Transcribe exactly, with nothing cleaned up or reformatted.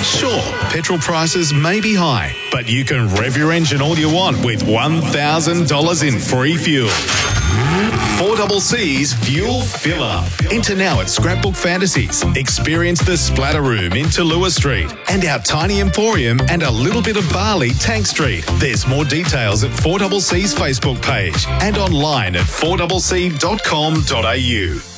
Sure, petrol prices may be high, but you can rev your engine all you want with one thousand dollars in free fuel. four C C's Fuel Fill Up. Enter now at Scrapbook Fantasies. Experience the Splatter Room in Tallulah Street and our tiny emporium and a little bit of Bali, Tank Street. There's more details at four C C's Facebook page and online at four c c dot com dot a u.